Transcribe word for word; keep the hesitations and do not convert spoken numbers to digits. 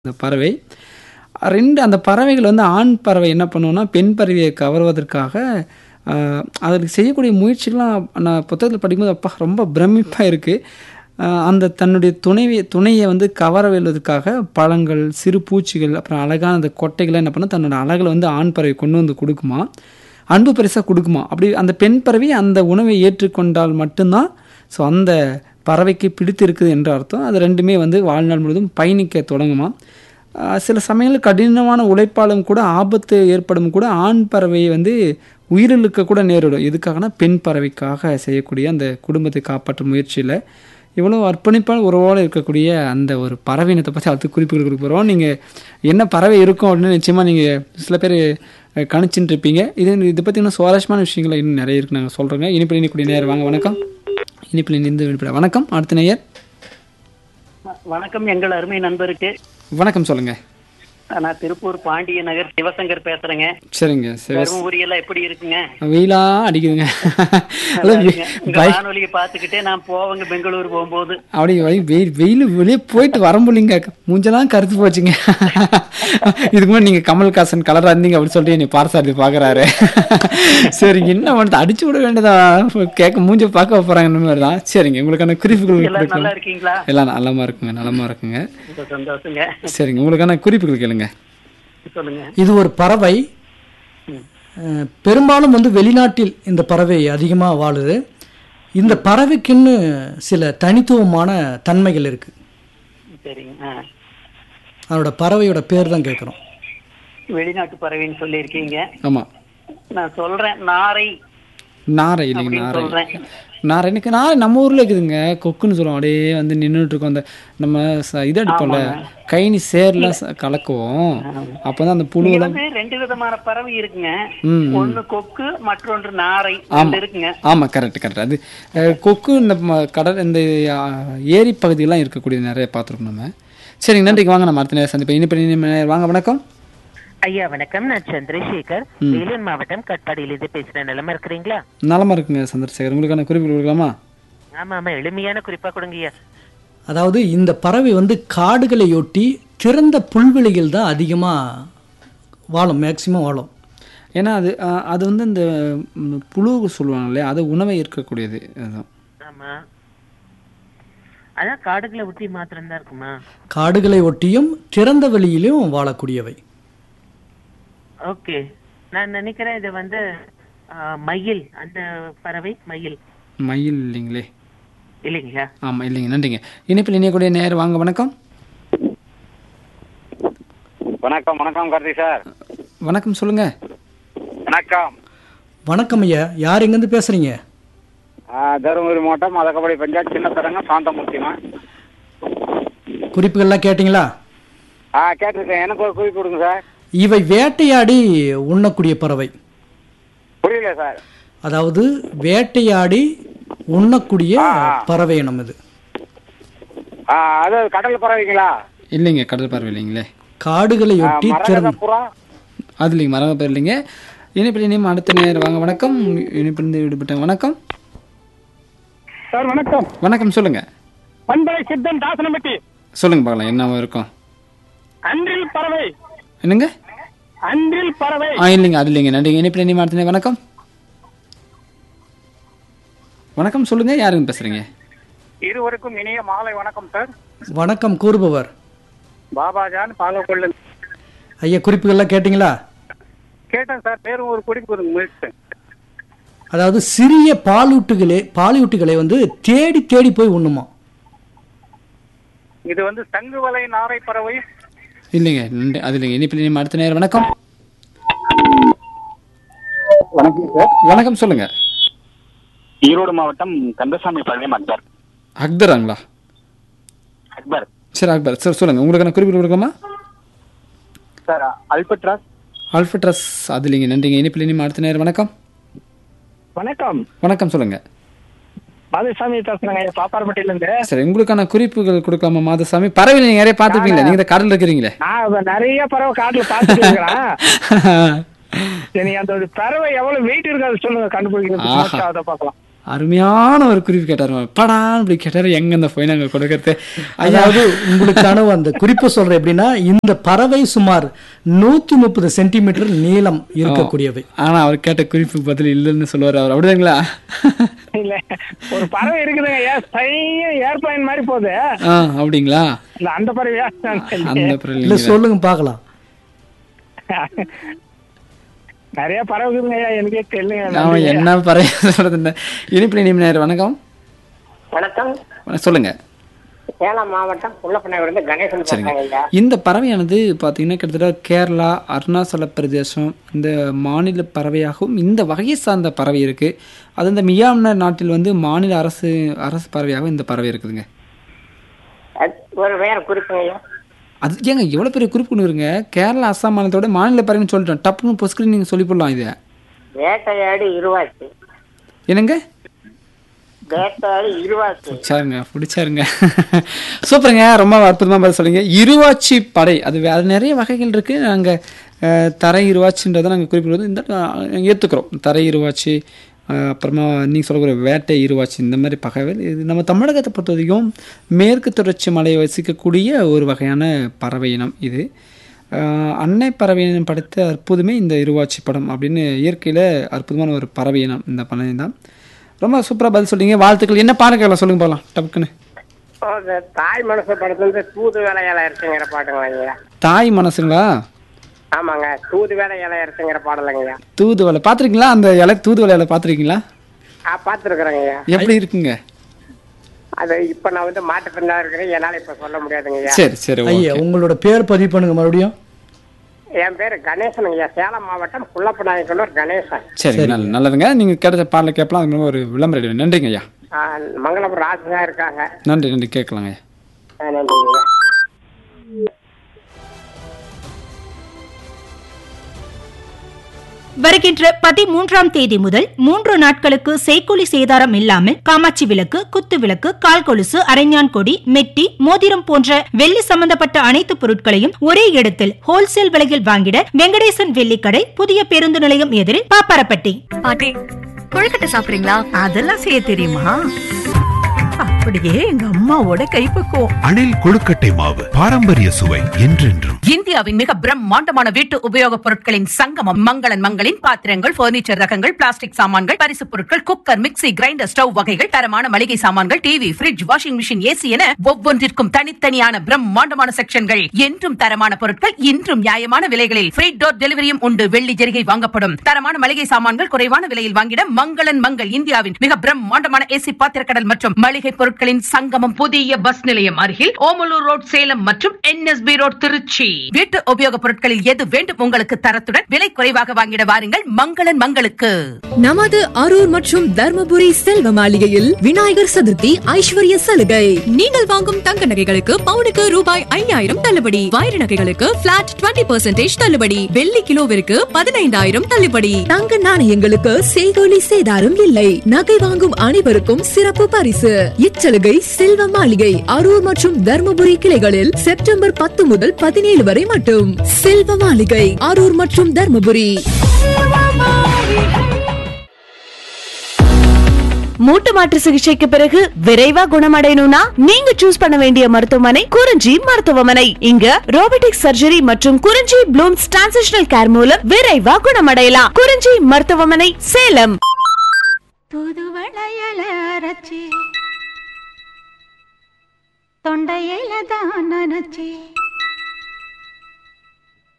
அந்த பறவை. ரெண்டு அந்த பறவைகள் வந்து ஆண் பறவை என்ன பண்ணும்னா, பெண் பறவைய கவர்வதற்காக அ அதுக்கு செய்யக்கூடிய முயற்சிகள்லாம் நான் புத்தகத்தில படிக்கும்போது, அப்பா! ரொம்ப பிரமிப்பா இருக்கு. அ அந்த தன்னுடைய துணைவிய துணைய வந்து கவர வெல்வதற்காக பழங்கள், சிறு பூச்சிகள், அப்புறம் அழகான அந்த கொட்டைகள என்ன பண்ணும், தன்னோட அழகுல வந்து ஆண் பறவை கொண்டு வந்து குடுக்குமாம். அன்பு பரிசா குடுக்குமாம். அப்படி அந்த பெண் பறவை அந்த உணவை ஏற்றுக்கொண்டால் மட்டும் தான், ஸோ அந்த பறவைக்கு பிடித்திருக்குது என்று அர்த்தம். அது ரெண்டுமே வந்து வாழ்நாள் முழுவதும் பயணிக்க தொடங்குமாம். அ சில சமயங்கள்ல கடினமான உழைப்பாலும் கூட ஆபத்து ஏற்படும் கூட ஆண் பறவை வந்து உயிரிழக்க கூட நேரிடும். எதுக்காகனா, பெண் பறவைக்காக செய்யக்கூடிய அந்த குடும்பத்தை காப்பாற்றும் முயற்சியில, இவ்வளோ அர்ப்பணிப்பான உறவோட இருக்கக்கூடிய அந்த ஒரு பறவை இனத்த பத்தி அடுத்து குறிப்புகள் குடுக்க போறோம். நீங்க என்ன பறவை இருக்கும் அப்படின்னு நிச்சயமா நீங்க சில பேரு அ கணிச்சுட்டு இருப்பீங்க. இது இத பத்தி இன்னும் சுவாரஸ்யமான விஷயங்கள் இன்னும் நெறைய இருக்கு நாங்க சொல்றோங்க. இனிப்பில் இணையக்கூடிய நேயர் வாங்க வணக்கம். இனிப்பில் இணைந்து விடுபட வணக்கம். அடுத்த நேயர். வணக்கம் எங்கள் அருமை நண்பருக்கு. வணக்கம் சொல்லுங்க. நான் திருப்பூர் பாண்டிய நகர் சிவசங்கர் பேசுறேங்க. சரிங்க. சிவஸ் தருமபுரி எல்லாம் எப்படி இருக்குங்க? வெயிலா அடிக்குதுங்க. நல்லா இருக்குங்க. உங்க வானொலியை பார்த்துக்கிட்டே நான் போவேங்க பெங்களூர் போகும்போது. அப்படி வெயில் வெயில் வெளியே போயிட்டு வர முடியலங்க. மூஞ்செல்லாம் கருத்து போச்சுங்க. இதுக்கு முன்னாடி நீங்க கமல்ஹாசன் கலரா இருந்தீங்க அப்படின்னு சொல்லிட்டு என்னை பாரசாரதி பாக்குறாரு. சரிங்க, என்ன பண்ணுறது, அடிச்சு விட வேண்டியதா, கேட்க மூஞ்ச பார்க்க போறாங்க இந்த மாதிரி தான். சரிங்க, உங்களுக்கான குறிப்புகள் எல்லாரும் நல்லா இருக்கீங்களா? எல்லாம் நலமா இருக்குங்க, நலமா இருக்குங்க. ரொம்ப சந்தோஷங்க. சரிங்க, உங்களுக்கான குறிப்புகள் கேளுங்க. சொல்லுங்க. இது ஒரு பறவை. அஹ், பெரும்பாலும் வந்து வெளிநாட்டில் இந்த பறவை அதிகமாக வாழுது. இந்த பறவைக்குன்னு சில தனித்துவமான தன்மைகள் இருக்கு. சரிங்க. ஆ. அதோட பறவையோட பேர் தான் கேட்குறோம். வெளிநாட்டு பறவைன்னு சொல்லியிருக்கீங்க. ஆமா, நான் சொல்றேன் நாரை நாரை இல்லைங்க, அப்படின்னு நாரை சொல்றேன். நாரை எனக்கு நாரை நம்ம ஊர்ல இருக்குதுங்க. கொக்குன்னு சொல்லுவோம். அப்படியே வந்து நின்றுட்டு இருக்கோம். அந்த நம்ம ச- இது அடிப்போம்ல, கைனி சேர்லாம் ச- கலக்குவோம். அப்பதான் அந்த இங்க புழுவெல்லாம். வந்து ரெண்டு விதமான பறவை இருக்குங்க. ம், ம். ஒண்ணு கொக்கு, மற்றொன்று நாரை. ஆமா ரெண்டு இருக்குங்க. ஆமா, கரெக்ட் கரெக்ட். அது அஹ், கொக்கு இந்த ம- கடல் இந்த அஹ், ஏரி பகுதியெல்லாம் இருக்கக்கூடிய நிறைய பார்த்துருக்கோம் நம்ம. சரிங்க, நன்றிக்கு. வாங்க நம்ம அடுத்த நேரம் சந்திப்போம். இனிப்பு இனிமே வாங்க வணக்கம். ஐயா வணக்கம், நான் சந்திரசேகர், ம். வேலூர் மாவட்டம் கட்பாடியிலிருந்து பேசுறேன். நிலமா இருக்கிறீங்களா? நலமா இருக்குங்க சந்திரசேகர். உங்களுக்கான குறிப்புகள் கொடுக்கலாமா? ஆமா ஆமா, எளிமையான குறிப்பா கொடுங்கய்யா. அதாவது இந்த பறவை வந்து காடுகளையொட்டி திறந்த புல்வெளிகள் தான் அதிகமாக வாழும், மேக்சிமம் வாழும். ஏன்னா அது அஹ், அது வந்து இந்த ம், புழு சொல்லுவாங்க இல்லையா, அது உணவை இருக்கக்கூடியது. அதுதான். ஆமா, அதான் காடுகளை ஒட்டி மாத்திரம் தான் இருக்குமா? காடுகளை ஒட்டியும் திறந்த வெளியிலும் வாழக்கூடியவை. ஓகே, நான் நினைக்கிறேன் இது வந்து ஆ, மயில், அந்த பறவை மயில் மயில் இல்லைங்களே. இல்லைங்களா? ஆமா, இல்லைங்க. நன்றிங்க. இனிப்பில் இணையக்கூடிய நேர் வாங்க வணக்கம். வணக்கம் வணக்கம் கார்த்தி சார். வணக்கம் சொல்லுங்க. வணக்கம். வணக்கம் ஐயா, யார் எங்கேருந்து பேசுறீங்க? ஆ, தருமபுரி மாவட்டம் மதக்கபடி பஞ்சாயத்து சின்னத்தரங்க சாந்தமூர்த்திமா. குறிப்புகள்லாம் கேட்டிங்களா? ஆ, கேட்டிருக்கேன். எனக்கு ஒரு குறிப்பு கொடுங்க சார். இவை வேட்டையாடி உண்ணக்கூடிய பறவை. புரியல சார். அதாவது வேட்டையாடி உண்ணக்கூடிய பறவை இனம் இது. ஆ, அது கடல் பறவைங்களா? இல்லைங்க, கடல் பறவை இல்லைங்களே. காடுகளையொட்டி மரகத திறந்த புறா. அது இல்லைங்க, மரபு பேர் இல்லைங்க. இனிப்பில் இனியும் அடுத்த நேர் வாங்க வணக்கம். இனிப்பிலிருந்து விடுபட்டேன். வணக்கம். சார் வணக்கம். வணக்கம் சொல்லுங்க. பண்பலை சித்தன் தாசனம்பட்டி. சொல்லுங்க பார்க்கலாம் என்ன இருக்கும். அன்றில் பறவை. என்னங்க? அன்றில் பறவை. ஆ, இல்லைங்க, அது இல்லைங்க. நன்றிங்க. இனிப்பில் இனியும் அடுத்த நேர் வணக்கம். வணக்கம் சொல்லுங்க, யாருங்க பேசுறீங்க? இருவருக்கும் இனிய மாலை வணக்கம் சார். வணக்கம், கூறுபவர் பாபாஜான் பாலக்கொள்ளு. ஐயா. குறிப்புகள்லாம் கேட்டிங்களா? கேட்டேன் சார். பேரும் ஒரு குறிப்பு கொடுங்க முயற்சி. அதாவது சிறிய பாலூட்டுகளே பாலூட்டுகளை வந்து தேடி தேடி போய் உண்ணுமா. இது வந்து சங்கு வலை நாரை பறவை. இல்லைங்க, நன்றி. அது இல்லைங்க. இனிப்பில் இனியும் அடுத்த நேர் வணக்கம். வணக்கம் சார். வணக்கம் சொல்லுங்க. ஈரோடு மாவட்டம் கந்தசாமி பாளையம் அக்பர். அக்பராங்களா? அக்பர் சரி, அக்பர் சார் சொல்லுங்க. உங்களுக்கான குறிப்பிட்டு கொடுக்கலாமா? சார். அல்பட்ராஸ். ஆல்ஃபட்ரஸ். அது இல்லைங்க. நன்றிங்க. இனிப்பில் இனியும் அடுத்த நேர் வணக்கம். வணக்கம். வணக்கம் சொல்லுங்க. மாதசாமி பேசுறேங்க, பாப்பாரப்பட்டியில இருந்து. சரி, உங்களுக்கான குறிப்புகள் கொடுக்கலாமா மாதசாமி? பறவை நீங்க நிறைய பார்த்துருப்பீங்களா, நீங்க இந்த கடல்ல இருக்கிறீங்களே. நான் நிறைய பறவை காட்டுல பாத்துட்டு இருக்கிறேன். சரி, அந்த ஒரு பறவை எவ்வளவு வெயிட் இருக்காது சொல்லுங்க, கண்டுபிடிக்கிறது. ஆஹா. அதை பார்க்கலாம். அருமையான ஒரு குறிப்பு கேட்டார். படான்னு இப்படி கேட்டார். எங்க இந்த போய் நாங்கள் கொடுக்கறது. அதாவது உங்களுக்கான அந்த குறிப்பு சொல்றேன் எப்படின்னா, இந்த பறவை சுமார் நூத்தி முப்பது சென்டிமீட்டர் நீளம் இருக்கக்கூடியவை. ஆனா அவர் கேட்ட குறிப்பு பதில் இல்லைன்னு சொல்லுவார் அவர். அப்படிதாங்களா? இல்ல, ஒரு பறவை இருக்குதுங்க ஐயா, ஸ்டையா ஏர்பிளைன் மாதிரி போகுது. ஆ அப்படிங்களா? இல்ல அந்த பறவையா? அந்த பறவை இல்ல, சொல்லுங்க பார்க்கலாம். நிறைய பறவை இருக்குதுங்க ஐயா, எனக்கே தெரியல. அவன் என்ன பறவை சொல்றது. இனிப்பிள்ளை நேர் வணக்கம். வணக்கம். சொல்லுங்க. சேலம் மாவட்டம் புள்ளப்பனையிலிருந்து கணேசன் சரிங்க. பேசுறேங்க ஐயா. இந்த பறவையானது பார்த்தீங்கன்னா கிட்டத்தட்ட கேரளா, அருணாச்சல பிரதேசம் இந்த மாநில பறவையாகவும் இந்த வகையை சார்ந்த பறவை இருக்கு. அது இந்த மியான்மர் நாட்டில் வந்து மாநில அரசு அரசு பறவையாகவும் இந்த பறவை இருக்குதுங்க. அது ஒரு வேற குறிப்புங்க ஐயா. அது ஏங்க எவ்வளோ பெரிய குறிப்பு கொண்டு வருங்க. கேரளா, அஸ்ஸாம் மாநிலத்தோட மாநில பறவைன்னு சொல்லிட்டோம். டப்புன்னு பொஸ்கிரீன் நீங்கள் சொல்லி போடலாம். இது வேட்டையாடி இருவாச்சி. என்னங்க? வேட்டையாடி இருவாச்சி. பிடிச்சாருங்க பிடிச்சாருங்க சூப்பருங்க. ரொம்ப அற்புதமாக பதில் சொல்லுங்க. இருவாச்சி படை அது வே- அது நிறைய வகைகள் இருக்குது. நாங்கள் தரை இருவாச்சின்றதை நாங்கள் குறிப்பிடுவது இந்த நாங்கள் ஏற்றுக்கிறோம். தரை இருவாச்சி, அஹ், அப்புறமா நீங்கள் சொல்லக்கூடிய வேட்டை இருவாச்சி, இந்த மாதிரி பகைகள் இது நம்ம தமிழகத்தை பொறுத்த வரைக்கும் மேற்கு தொடர்ச்சி மலையை வசிக்கக்கூடிய ஒரு வகையான பறவை இனம் இது. அஹ், அன்னை பறவை இனம் படைத்த அற்புதமே இந்த இருவாச்சி படம் அப்படின்னு இயற்கையில் அற்புதமான ஒரு பறவை இனம் இந்த பறவை தான். ரொம்ப சூப்பராக பதில் சொல்றீங்க. வாழ்த்துக்கள். என்ன பாருங்க சொல்லுங்க போகலாம் டப்புக்குன்னு. ஓ, இந்த தாய் மனசு படத்துல இருந்து தூது வேலையால இருக்குங்கிற பாட்டுங்களா ஐயா? தாய் மனசுங்களா? ஆமாங்க, தூது வேலையால இருக்குங்கிற பாடலைங்க ஐயா. தூதுவளை பார்த்துருக்கீங்களா? அந்த இலை தூதுவளை இலை பார்த்துருக்கீங்களா? ஆ, பாத்துருக்குறேங்க ஐயா. எப்படி இருக்குங்க? அது இப்ப நான் வந்து மாட்டுப்பிண்டா இருக்கிறேன், என்னால இப்ப சொல்ல முடியாதுங்க ஐயா. சரி சரி ஐயா, ஓகே. உங்களோட பேர் பதிவு பண்ணுங்க மறுபடியும். என் பேரு கணேசன் ஐயா, சேலம் மாவட்டம் புள்ளப்பநாயக்கனூர் கணேசன். சரி நல்ல நல்லதுங்க. நீங்கள் கிடைச்ச பாடலை கேட்கலாம். அதுக்கு ஒரு விளம்பரம் எடுங்க. நன்றிங்க ஐயா. ஆ, மங்களபுரம் ராசுதான் இருக்காங்க. நன்றி நன்றி கேட்கலாங்க ஐயா. ஆ, நன்றிங்க ஐயா. வருகின்ற பதிமூன்றாம் தேதி முதல் மூன்று நாட்களுக்கு செய்கூலி சேதாரம் இல்லாமல் காமாட்சி விளக்கு, குத்து விளக்கு, கால் கொலுசு, அரைஞான் கொடி, மெட்டி, மோதிரம் போன்ற வெள்ளி சம்பந்தப்பட்ட அனைத்து பொருட்களையும் ஒரே இடத்தில் ஹோல்சேல் விலையில் வாங்கிட வெங்கடேசன் வெள்ளிக்கடை, புதிய பேருந்து நிலையம் எதிரில் பாப்பாரப்பட்டி. பாட்டி, கொழுக்கட்டை சாப்பிடுறீங்களா? அதெல்லாம் செய்ய தெரியுமா? அப்படியே எங்க அம்மாவோட கைப்பக்குவம். அணில் கொழுக்கட்டை மாவு, பாரம்பரிய சுவை என்றென்றும். இந்தியாவின் மிக பிரம்மாண்டமான வீட்டு உபயோகப் பொருட்களின் சங்கமம் மங்களன் மங்களின் பாத்திரங்கள், பர்னிச்சர் ரகங்கள், பிளாஸ்டிக் சாமான்கள், பரிசு பொருட்கள், குக்கர், மிக்ஸி, கிரைண்டர், ஸ்டவ் வகைகள், தரமான மளிகை சாமான்கள், TV, fridge, washing machine, AC என ஒவ்வொன்றிற்கும் தனித்தனியான பிரம்மாண்டமான செக்ஷன்கள். என்றும் தரமான பொருட்கள், இன்றும் நியாயமான விலைகளில் ஃப்ரீ டோர் டெலிவரியும் உண்டு. வெள்ளி ஜெரிகை வாங்கப்படும். தரமான மளிகை சாமான்கள் குறைவான விலையில் வாங்கிட மங்களன் மங்கள். இந்தியாவின் மிக பிரம்மாண்டமான ஏசி பாத்திரக்கடல் மற்றும் மளிகை பொருட்களின் சங்கமம், புதிய பஸ் நிலையம் அருகில் ஓமலூர் ரோட், சேலம் மற்றும் என்எஸ்பி ரோட், திருச்சி. வீட்டு உபயோகப் பொருட்களில் எது வேண்டும் உங்களுக்கு தரத்துடன் விலை குறைவாக வாங்கிட வாருங்கள் மங்களன் மங்களுக்கு. நமது அரூர் மற்றும் தர்மபுரி செல்வ மாளிகையில் விநாயகர் சதுர்த்தி ஐஸ்வர்ய சலுகை. நீங்கள் வாங்கும் தங்க நகைகளுக்கு பவுனுக்கு ரூபாய் ஐயாயிரம் தள்ளுபடி. வைர நகைகளுக்கு பிளாட் இருபது பர்சன்டேஜ் தள்ளுபடி. வெள்ளி கிலோவிற்கு பதினைந்தாயிரம் தள்ளுபடி. தங்க நாணயங்களுக்கு செய்கூலி சேதாரம் இல்லை. நகை வாங்கும் அனைவருக்கும் சிறப்பு பரிசு. இச்சலுகை செல்வ மாளிகை அரூர் மற்றும் தர்மபுரி கிளைகளில் செப்டம்பர் பத்து முதல் பதினேழு வரை மட்டும். செல்வ மாளிகை அரூர் மற்றும் தர்மபுரி. மூட்டு மாற்று சிகிச்சைக்கு பிறகு விரைவா குணமடையணும்னா நீங்க சூஸ் பண்ண வேண்டிய மருத்துவமனை குறிஞ்சி மருத்துவமனை. இங்க ரோபோட்டிக் சர்ஜரி மற்றும் குறிஞ்சி ப்ளூம்ஸ் டிரான்சிஷனல் கேர் மூலம் விரைவா குணமடையலாம். குறிஞ்சி மருத்துவமனை, சேலம். தொண்டையில தான் நினைச்சி